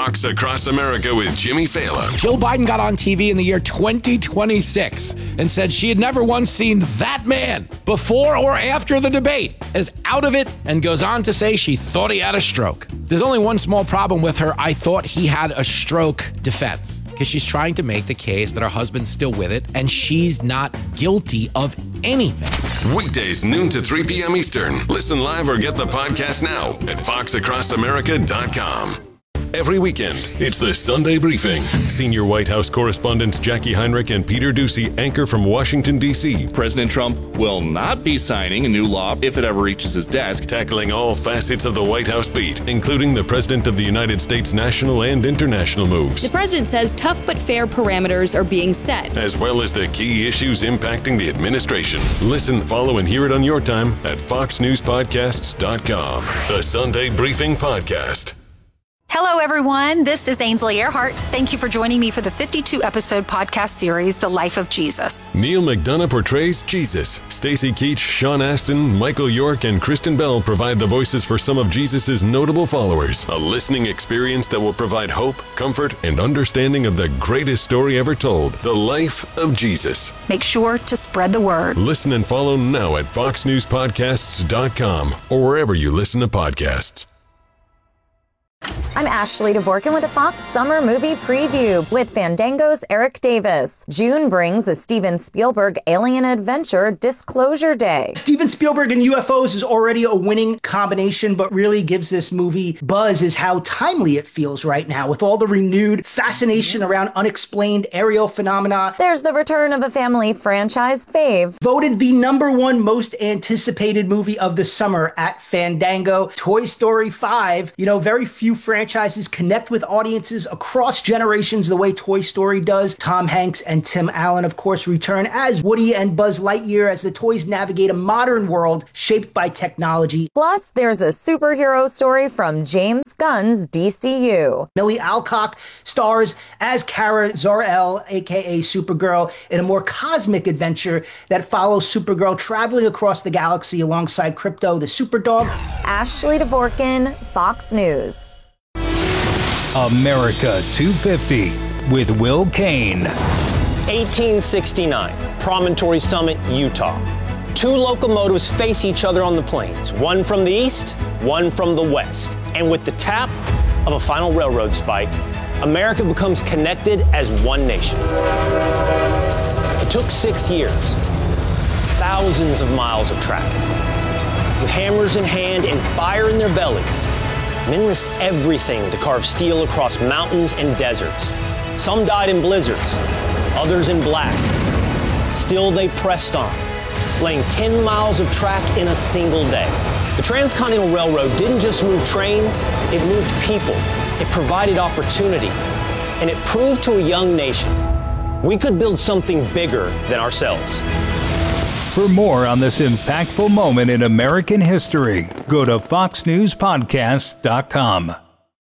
Fox Across America with Jimmy Fallon. Jill Biden got on TV in the year 2026 and said she had never once seen that man before or after the debate, is out of it, and goes on to say she thought he had a stroke. There's only one small problem with her "I thought he had a stroke" defense, because she's trying to make the case that her husband's still with it and she's not guilty of anything. Weekdays noon to 3 p.m. Eastern. Listen live or get the podcast now at foxacrossamerica.com. Every weekend, it's the Sunday Briefing. Senior White House correspondents Jackie Heinrich and Peter Doocy anchor from Washington, D.C. President Trump will not be signing a new law if it ever reaches his desk. Tackling all facets of the White House beat, including the President of the United States national and international moves. The president says tough but fair parameters are being set, as well as the key issues impacting the administration. Listen, follow, and hear it on your time at foxnewspodcasts.com. The Sunday Briefing Podcast. Hello, everyone. This is Ainsley Earhart. Thank you for joining me for the 52-episode podcast series, The Life of Jesus. Neil McDonough portrays Jesus. Stacy Keach, Sean Astin, Michael York, and Kristen Bell provide the voices for some of Jesus's notable followers. A listening experience that will provide hope, comfort, and understanding of the greatest story ever told, The Life of Jesus. Make sure to spread the word. Listen and follow now at foxnewspodcasts.com or wherever you listen to podcasts. I'm Ashley Dvorkin with a Fox Summer Movie Preview with Fandango's Eric Davis. June brings a Steven Spielberg alien adventure, Disclosure Day. Steven Spielberg and UFOs is already a winning combination, but really gives this movie buzz is how timely it feels right now, with all the renewed fascination around unexplained aerial phenomena. There's the return of a family franchise fave. Voted the #1 most anticipated movie of the summer at Fandango, Toy Story 5. You know, very few franchises connect with audiences across generations the way Toy Story does. Tom Hanks and Tim Allen, of course, return as Woody and Buzz Lightyear as the toys navigate a modern world shaped by technology. Plus, there's a superhero story from James Gunn's DCU. Millie Alcock stars as Kara Zor-El, aka Supergirl, in a more cosmic adventure that follows Supergirl traveling across the galaxy alongside Krypto the Superdog. Ashley Dvorkin, Fox News. America 250 with Will Kane. 1869, Promontory Summit, Utah. Two locomotives face each other on the plains, one from the east, one from the west. And with the tap of a final railroad spike, America becomes connected as one nation. It took 6 years, thousands of miles of track. With hammers in hand and fire in their bellies, men risked everything to carve steel across mountains and deserts. Some died in blizzards, others in blasts. Still, they pressed on, laying 10 miles of track in a single day. The Transcontinental Railroad didn't just move trains, it moved people. It provided opportunity, and it proved to a young nation we could build something bigger than ourselves. For more on this impactful moment in American history, go to foxnewspodcasts.com.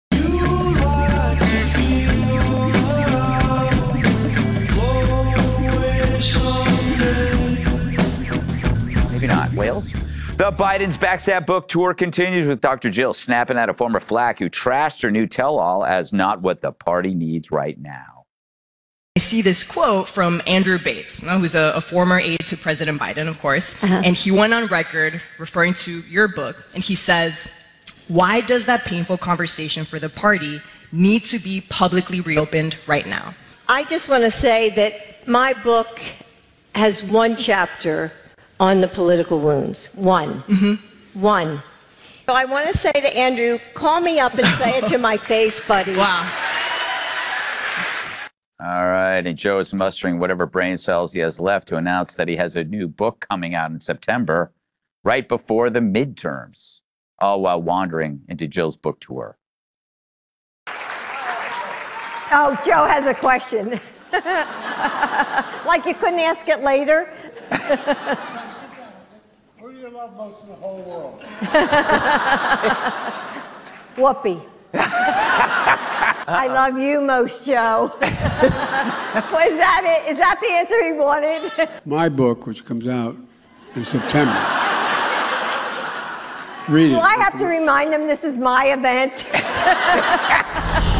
Maybe not. Wales? The Biden's Backstab book tour continues with Dr. Jill snapping at a former flack who trashed her new tell-all as not what the party needs right now. I see this quote from Andrew Bates, who's a former aide to President Biden, of course, and he went on record referring to your book, and he says, "Why does that painful conversation for the party need to be publicly reopened right now?" I just want to say that my book has one chapter on the political wounds. One. One. So I want to say to Andrew, call me up and say it to my face, buddy. Wow. All right, and Joe is mustering whatever brain cells he has left to announce that he has a new book coming out in September, right before the midterms, all while wandering into Jill's book tour. Oh, Joe has a question. Like you couldn't ask it later? Who do you love most in the whole world? Whoopi. I love you most, Joe. Was that it? Is that the answer he wanted? My book, which comes out in September. Read it. Will I have to remind him this is my event?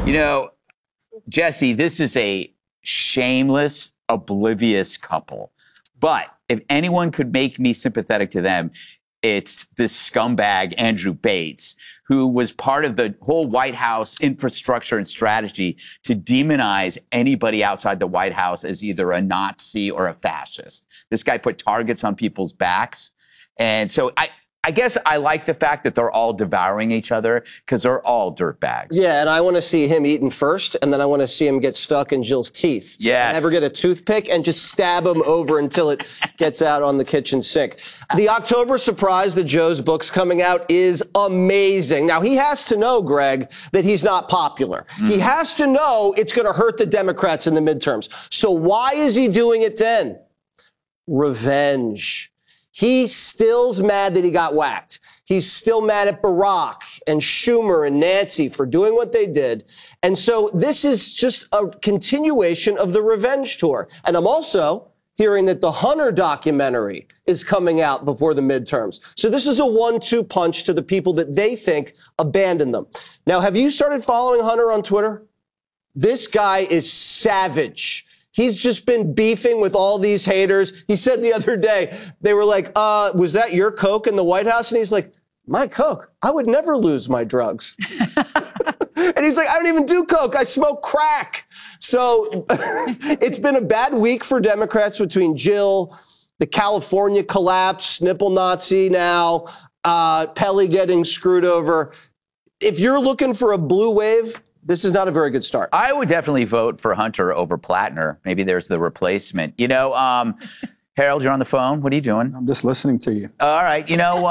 You know, Jesse, this is a shameless, oblivious couple. But if anyone could make me sympathetic to them, it's this scumbag, Andrew Bates, who was part of the whole White House infrastructure and strategy to demonize anybody outside the White House as either a Nazi or a fascist. This guy put targets on people's backs. And so I guess I like the fact that they're all devouring each other because they're all dirtbags. Yeah, and I want to see him eating first, and then I want to see him get stuck in Jill's teeth. Yes. Never get a toothpick and just stab him over until it gets out on the kitchen sink. The October surprise that Joe's book's coming out is amazing. Now, he has to know, Greg, that he's not popular. He has to know it's going to hurt the Democrats in the midterms. So why is he doing it then? Revenge. He's still's mad that he got whacked. He's still mad at Barack and Schumer and Nancy for doing what they did. And so this is just a continuation of the revenge tour. And I'm also hearing that the Hunter documentary is coming out before the midterms. So this is a 1-2 punch to the people that they think abandoned them. Now, have you started following Hunter on Twitter? This guy is savage. He's just been beefing with all these haters. He said the other day, they were like, was that your Coke in the White House? And he's like, my Coke? I would never lose my drugs. And he's like, I don't even do Coke. I smoke crack. So it's been a bad week for Democrats between Jill, the California collapse, nipple Nazi now, Pele getting screwed over. If you're looking for a blue wave, this is not a very good start. I would definitely vote for Hunter over Plattner. Maybe there's the replacement. You know, Harold, you're on the phone. What are you doing? I'm just listening to you. All right. You know,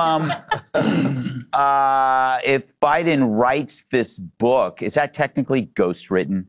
if Biden writes this book, is that technically ghostwritten?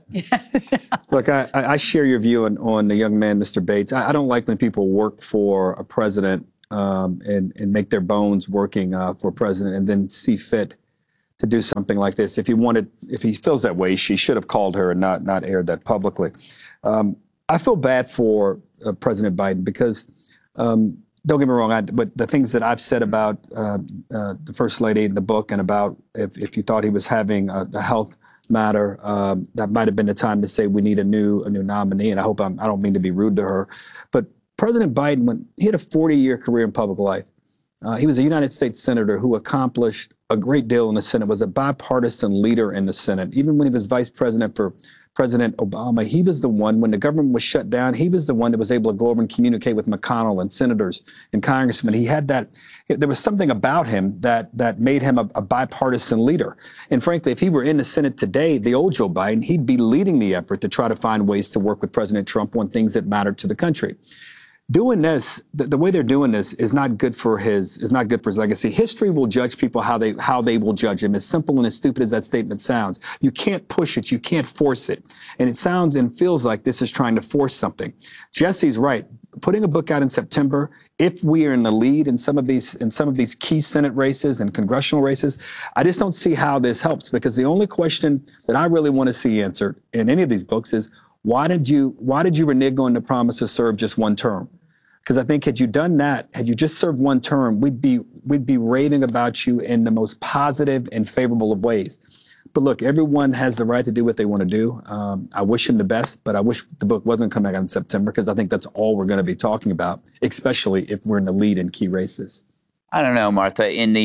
Look, I share your view on the young man, Mr. Bates. I don't like when people work for a president and make their bones working for a president and then see fit to do something like this. If he feels that way, she should have called her and not aired that publicly. I feel bad for President Biden because, don't get me wrong, but the things that I've said about the First Lady in the book and about if you thought he was having a health matter, that might have been the time to say we need a new nominee. And I don't mean to be rude to her, but President Biden, when he had a 40-year career in public life, he was a United States Senator who accomplished a great deal in the Senate, was a bipartisan leader in the Senate. Even when he was vice president for President Obama, he was the one, when the government was shut down, he was the one that was able to go over and communicate with McConnell and senators and congressmen. He had that, there was something about him that made him a bipartisan leader. And frankly, if he were in the Senate today, the old Joe Biden, he'd be leading the effort to try to find ways to work with President Trump on things that matter to the country. Doing this, the way they're doing this is not good for his legacy. History will judge people how they will judge him. As simple and as stupid as that statement sounds, you can't push it, you can't force it. And it sounds and feels like this is trying to force something. Jesse's right. Putting a book out in September, if we are in the lead in some of these key Senate races and congressional races, I just don't see how this helps, because the only question that I really want to see answered in any of these books is, why did you renege on the promise to serve just one term? Because I think had you done that, had you just served one term, we'd be raving about you in the most positive and favorable of ways. But look, everyone has the right to do what they want to do. I wish him the best, but I wish the book wasn't coming out in September, because I think that's all we're going to be talking about, especially if we're in the lead in key races. I don't know, Martha. In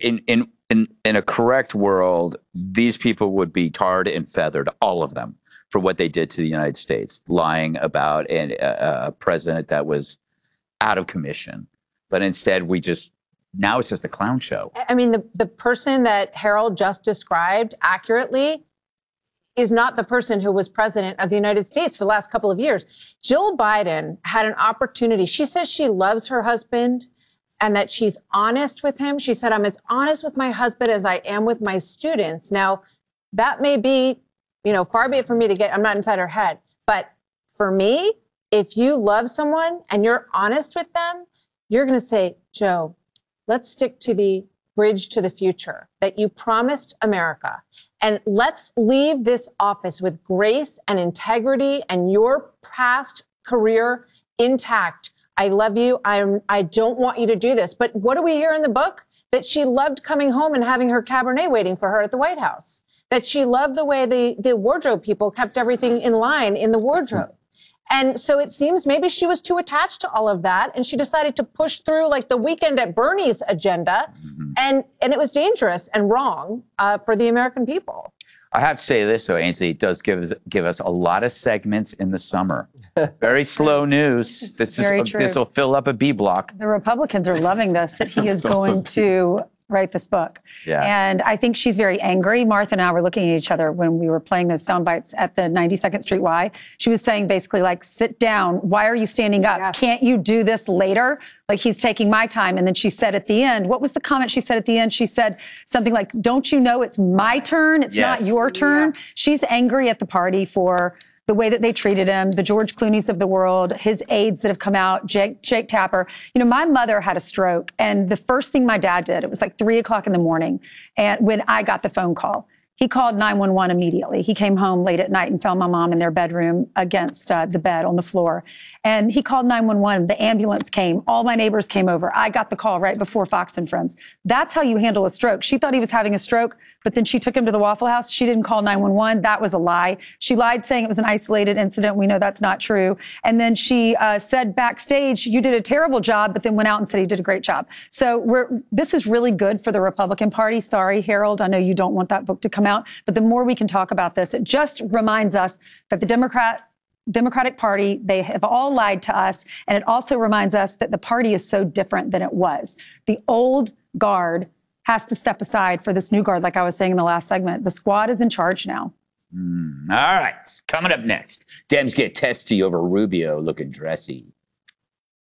a correct world, these people would be tarred and feathered, all of them, for what they did to the United States, lying about a president that was out of commission. But instead, now it's just a clown show. I mean, the person that Harold just described accurately is not the person who was president of the United States for the last couple of years. Jill Biden had an opportunity. She says she loves her husband and that she's honest with him. She said, I'm as honest with my husband as I am with my students. Now, that may be, far be it for me to I'm not inside her head. But for me, if you love someone and you're honest with them, you're going to say, Joe, let's stick to the bridge to the future that you promised America. And let's leave this office with grace and integrity and your past career intact. I love you. I don't want you to do this. But what do we hear in the book? That she loved coming home and having her Cabernet waiting for her at the White House. that she loved the way the wardrobe people kept everything in line in the wardrobe. And so it seems maybe she was too attached to all of that, and she decided to push through like the Weekend at Bernie's agenda, and it was dangerous and wrong for the American people. I have to say this, though, Ainsley, it does give us a lot of segments in the summer. Very slow news. This will fill up a B block. The Republicans are loving this, that he is going to write this book. Yeah. And I think she's very angry. Martha and I were looking at each other when we were playing those sound bites at the 92nd Street Y. She was saying basically like, sit down. Why are you standing up? Yes. Can't you do this later? Like, he's taking my time. And then she said at the end, what was the comment she said at the end? She said something like, don't you know it's my turn? It's not your turn. Yeah. She's angry at the party for the way that they treated him, the George Clooney's of the world, his aides that have come out, Jake Tapper. You know, my mother had a stroke, and the first thing my dad did, it was like 3:00 in the morning, and when I got the phone call, he called 911 immediately. He came home late at night and found my mom in their bedroom against the bed on the floor. And he called 911. The ambulance came. All my neighbors came over. I got the call right before Fox and Friends. That's how you handle a stroke. She thought he was having a stroke, but then she took him to the Waffle House. She didn't call 911. That was a lie. She lied saying it was an isolated incident. We know that's not true. And then she said backstage, you did a terrible job, but then went out and said he did a great job. So this is really good for the Republican Party. Sorry, Harold. I know you don't want that book to come out, but the more we can talk about this, it just reminds us that the Democratic Party, they have all lied to us. And it also reminds us that the party is so different than it was. The old guard has to step aside for this new guard, like I was saying in the last segment. The squad is in charge now. All right. Coming up next, Dems get testy over Rubio looking dressy.